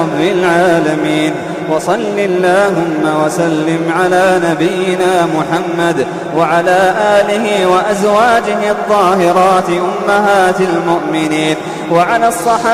رب العالمين. وصل اللهم وسلم على نبينا محمد وعلى آله وأزواجه الطاهرات أمهات المؤمنين وعلى الصحابة